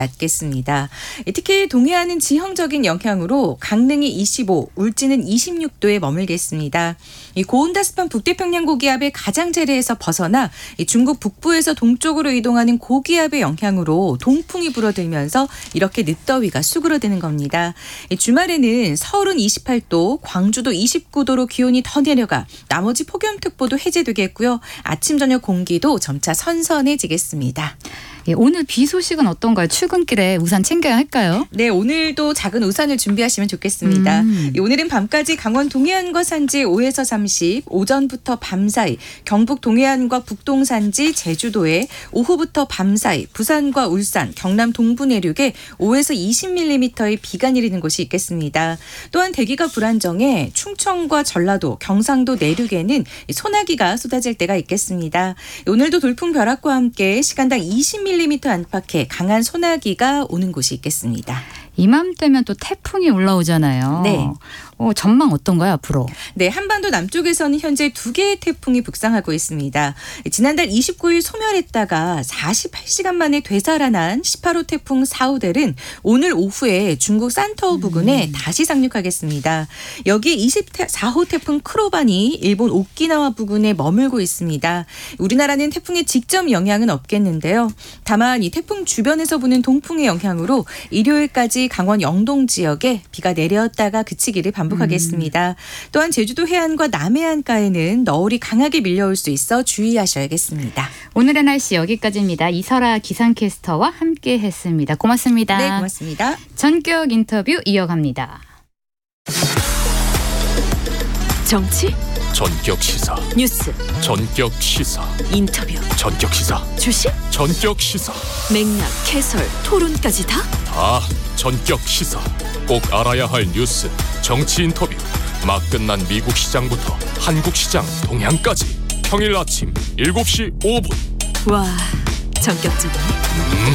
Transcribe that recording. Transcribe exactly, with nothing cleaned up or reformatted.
낮겠습니다. 특히 동해안은 지형적인 영향으로 강릉이 이십오, 울진은 이십육 도에 머물겠습니다. 이 고온다습한 북태평양 고기압의 가장자리에서 벗어나 중국 북부에서 동쪽으로 이동하는 고기압의 영향으로 동풍이 불어들면서 이렇게 늦더위가 수그러드는 겁니다. 주말에는 서울은 이십팔 도, 광주도 이십구 도로 기온이 더 내려가 나머지 폭염특보도 해제되겠고요. 아침 저녁 공기도 점차 선선해지겠습니다. 예, 오늘 비 소식은 어떤가요? 출근길에 우산 챙겨야 할까요? 네, 오늘도 작은 우산을 준비하시면 좋겠습니다. 음. 오늘은 밤까지 강원 동해안과 산지 오에서 삼십, 오전부터 밤 사이, 경북 동해안과 북동 산지 제주도에 오후부터 밤 사이, 부산과 울산, 경남 동부 내륙에 오에서 이십 밀리미터의 비가 내리는 곳이 있겠습니다. 또한 대기가 불안정해 충청과 전라도, 경상도 내륙에는 소나기가 쏟아질 때가 있겠습니다. 오늘도 돌풍 벼락과 함께 시간당 이십 밀리미터 안팎의 강한 소나기가 오는 곳이 있겠습니다. 이맘때면 또 태풍이 올라오잖아요. 네. 어, 전망 어떤가요, 앞으로? 네, 한반도 남쪽에서는 현재 두 개의 태풍이 북상하고 있습니다. 지난달 이십구 일 소멸했다가 사십팔 시간 만에 되살아난 십팔 호 태풍 사우델은 오늘 오후에 중국 산토우 부근에 음. 다시 상륙하겠습니다. 여기에 이십사 호 태풍 크로반이 일본 오키나와 부근에 머물고 있습니다. 우리나라는 태풍의 직접 영향은 없겠는데요. 다만 이 태풍 주변에서 부는 동풍의 영향으로 일요일까지 강원 영동 지역에 비가 내렸다가 그치기를 반복하겠습니다. 음. 또한 제주도 해안과 남해안가에는 너울이 강하게 밀려올 수 있어 주의하셔야겠습니다. 오늘의 날씨 여기까지입니다. 이설아 기상캐스터와 함께했습니다. 고맙습니다. 네, 고맙습니다. 전격 인터뷰 이어갑니다. 정치 전격 시사 뉴스 전격 시사 인터뷰 전격 시사 주식 전격 시사 맥락 해설 토론까지 다 다 전격 시사 꼭 알아야 할 뉴스 정치 인터뷰 막 끝난 미국 시장부터 한국 시장 동향까지 평일 아침 일곱 시 오 분 와 전격적이네. 음.